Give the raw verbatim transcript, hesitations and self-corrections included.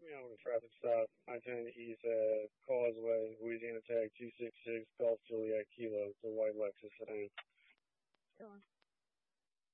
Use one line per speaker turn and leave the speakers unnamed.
Yeah, on a traffic stop, I ten East at Causeway, Louisiana Tag two six six Golf Juliet Kilo, the white Lexus sedan.
Going.